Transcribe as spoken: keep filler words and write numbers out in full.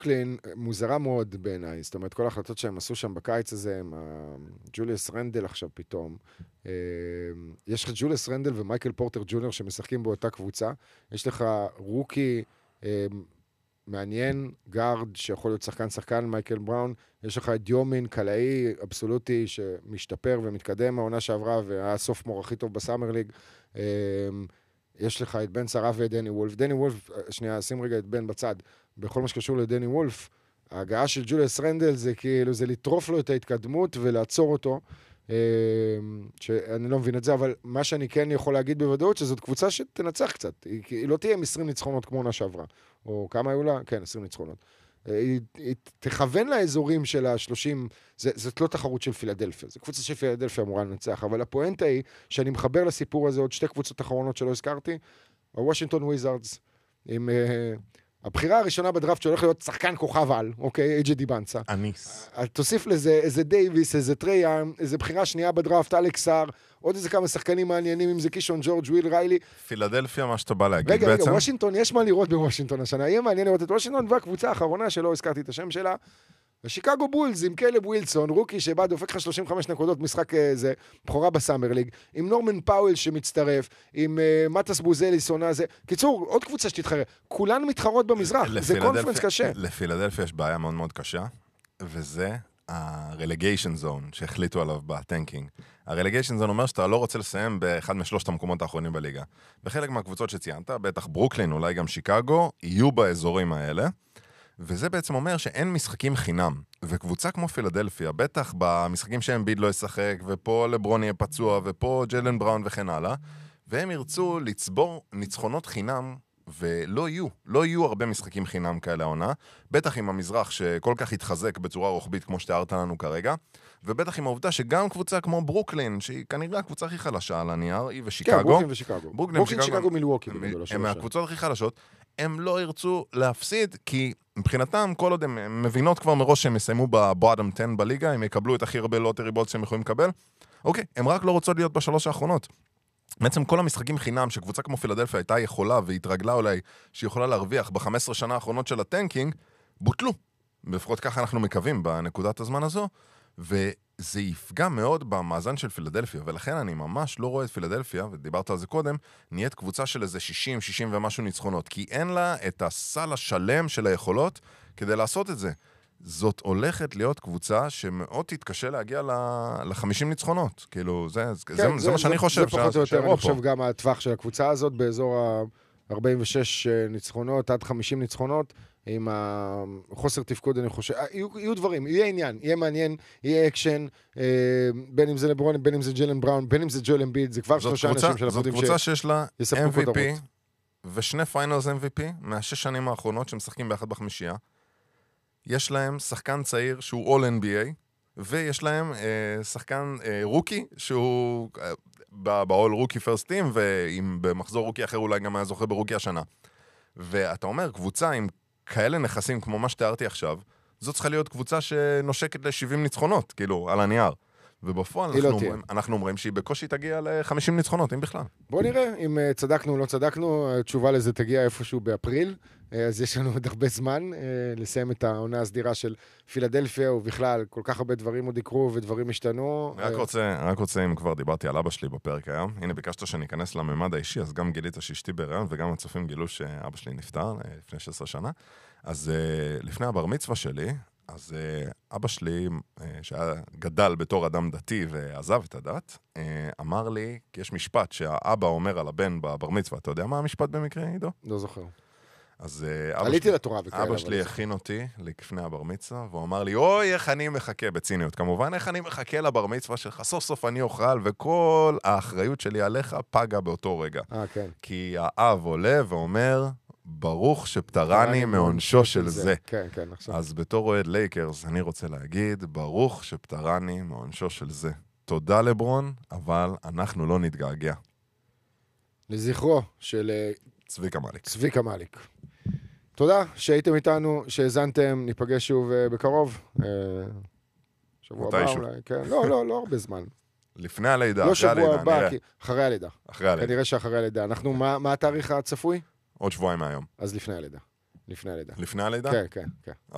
ברוקלין מוזרה מאוד בעיניי, זאת אומרת, כל ההחלטות שהם עשו שם בקיץ הזה, עם ג'וליאס רנדל עכשיו פתאום, יש לך ג'וליאס רנדל ומייקל פורטר ג'וניור שמשחקים באותה קבוצה, יש לך רוקי מעניין, גארד שיכול להיות שחקן שחקן, מייקל בראון, יש לך את דיומין, קלעי, אבסולוטי, שמשתפר ומתקדם מהעונה שעברה, והיה הסוף מור הכי טוב בסאמר ליג, יש לך את בן שרה ואת דני וולף. דני וולף, שנייה, שים רגע את בן בצד. בכל מה שקשור לדני וולף, ההגעה של ג'וליאס רנדל זה כאילו, זה לטרוף לו את ההתקדמות ולעצור אותו, שאני לא מבין את זה, אבל מה שאני כן יכול להגיד בוודאות, שזאת קבוצה שתנצח קצת. היא, היא לא תהיה עם עשרים ניצחונות כמו עונה שעברה. או כמה היו לה? כן, עשרים ניצחונות. היא, היא תכוון לאזורים של ה-שלושים, זה, זאת לא תחרות של פילדלפיה, זו קבוצה של פילדלפיה אמורה לנצח, אבל הפואנטה היא שאני מחבר לסיפור הזה עוד שתי קבוצות אחרונות שלא הזכרתי, הוושינגטון וויזארדס, עם uh, הבחירה הראשונה בדראפט שהולך להיות שחקן כוכב על, אוקיי, אייג'י דיבנצה. אניס. תוסיף לזה איזה דייביס, איזה טרייאם, איזה בחירה שנייה בדראפט, אלכסר, עוד איזה כמה שחקנים מעניינים, אם זה קישון ג'ורג' וויל ריילי. פילדלפיה, מה שאתה בא להגיד רגע, בעצם. רגע, וושינגטון, יש מה לראות בוושינגטון השנה. יהיה מעניין לראות את וושינגטון, והקבוצה האחרונה שלא הזכרתי את השם שלה, ושיקגו בולס עם קלב ווילסון, רוקי שבא דופק לך שלושים וחמש נקודות משחק זה, בחורה בסאמר ליג, עם נורמן פאוול שמצטרף, עם uh, מטס בוזליס עונה זה. קיצור, עוד קבוצה שתתחרה. כולן מתחרות במזרח. זה קונפרנס קשה. לפילדלפיה יש בעיה מאוד מאוד קשה, וזה ה-relegation zone שהחליטו עליו בטנקינג. ה-relegation zone אומר שאתה לא רוצה לסיים באחד משלושת המקומות האחרונים בליגה. בחלק מהקבוצות שציינת, בטח ברוקלין, אולי גם שיקגו, יהיו באזורים האלה. וזה בעצם אומר שאין משחקים חינם, וקבוצה כמו פילדלפיה, בטח במשחקים שאמביד לא ישחק, ופה לברון יהיה פצוע, ופה ג'לן בראון וכן הלאה, והם ירצו לצבור ניצחונות חינם, ולא יהיו, לא יהיו הרבה משחקים חינם כאלה העונה, בטח עם המזרח שכל כך התחזק בצורה רוחבית כמו שתיארת לנו כרגע, ובטח עם העובדה שגם קבוצה כמו ברוקלין, שהיא כנראה הקבוצה הכי חלשה על הנייר, היא ושיקגו. כן, ברוקלין ושיקגו. ברוקלין ושיקגו מילווקי. הם מהקבוצות הכי חלשות, הם לא ירצו להפסיד, כי מבחינתם, כל עוד הם מבינות כבר מראש שהם יסיימו בבוטום עשר בליגה, הם יקבלו את הכי הרבה לוטרי בולט שהם יכולים לקבל, אוקיי, הם רק לא רוצות להיות בשלוש האחרונות. בעצם כל המשחקים חינם שקבוצה כמו פילדלפיה הייתה יכולה והתרגלה אולי שהיא יכולה להרוויח ב-חמש עשרה שנה האחרונות של הטנקינג, בוטלו. לפחות ככה אנחנו מקווים בנקודת הזמן הזו, וזה יפגע מאוד במאזן של פילדלפיה, ולכן אני ממש לא רואה את פילדלפיה, ודיברת על זה קודם, נהיית קבוצה של איזה שישים שישים ומשהו ניצחונות, כי אין לה את הסל השלם של היכולות כדי לעשות את זה. זאת הולכת להיות קבוצה שמאוד תתקשה להגיע ל-חמישים ניצחונות. כאילו, זה, כן, זה, זה, זה מה שאני חושב. זה פחות או יותר, אני חושב גם הטווח של הקבוצה הזאת, באזור ה-ארבעים ושש ניצחונות, עד חמישים ניצחונות, עם החוסר תפקוד, אני חושב, יהיו, יהיו דברים, יהיה עניין, יהיה מעניין, יהיה אקשן, בין אם זה לברון, בין אם זה ג'לן בראון, בין אם זה ג'ול אמביד, זה כבר שלושה קבוצה, אנשים של זאת קבוצה ש... שיש לה אם וי פי, ושני פיינלס אם וי פי, מהשש שנים האחרונות, שמשחקים באחד בחמישייה, יש להם שחקן צעיר שהוא All אן בי איי, ויש להם אה, שחקן אה, רוקי, שהוא אה, ב-All רוקי פרסט טים, ואם במחזור רוקי אחר אולי גם היה זוכה ברוקי השנה. ואתה אומר, קבוצה עם כאלה נכסים כמו מה שתיארתי עכשיו, זאת צריכה להיות קבוצה שנושקת ל-שבעים ניצחונות, כאילו, על הנייר. ובפועל אנחנו, לא אומרים, אנחנו אומרים שהיא בקושי תגיע ל-חמישים ניצחונות, אם בכלל. בוא נראה אם צדקנו או לא צדקנו, התשובה לזה תגיע איפשהו באפריל, אז יש לנו עוד הרבה זמן לסיים את העונה הסדירה של פילדלפיה, ובכלל כל כך הרבה דברים עוד יקרו ודברים השתנו. רק רוצה, רק רוצה, אם כבר דיברתי על אבא שלי בפרק היום, הנה ביקשת שאני אכנס לממד האישי, אז גם גילית שאשתי בהיריון, וגם הצופים גילו שאבא שלי נפטר לפני שש עשרה שנה. אז לפני הבר מצווה שלי, אז אבא שלי, שהיה גדל בתור אדם דתי ועזב את הדת, אמר לי, כי יש משפט שהאבא אומר על הבן בבר מצווה, אתה יודע מה המשפט במקרה, עידו? לא זוכר. אז עליתי לתורה וכאלה. אבא שלי הכין אותי לפני הבר מצווה, והוא אמר לי, אוי, איך אני מחכה, בציניות כמובן, איך אני מחכה לבר מצווה שלך, סוף סוף אני אוכל, וכל האחריות שלי עליך פגה באותו רגע. אה, כן. כי האב עולה ואומר, ברוך שפטרני מעונשו של זה. כן, כן, עכשיו. אז בתור אוהד לייקרס, אני רוצה להגיד, ברוך שפטרני מעונשו של זה. תודה לברון, אבל אנחנו לא נתגעגע. לזכרו של צביקה מליק. צביקה מליק. תודה שהייתם איתנו, שהזנתם, ניפגש שוב בקרוב. שבוע הבא אולי, כן. לא, לא, לא הרבה זמן. לפני הלידה, לא אחרי הלידה, שבוע הבא, נראה. כי אחרי הלידה. אחרי הלידה. כנראה שאחרי הלידה. אנחנו, מה, מה התאריך הצפוי? עוד שבועיים מהיום. אז לפני הלידה. לפני הלידה. לפני הלידה? כן, כן, כן.